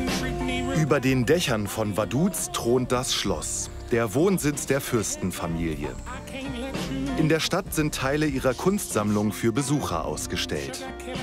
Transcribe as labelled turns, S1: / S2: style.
S1: Über den Dächern von Vaduz thront das Schloss, der Wohnsitz der Fürstenfamilie. In der Stadt sind Teile ihrer Kunstsammlung für Besucher ausgestellt.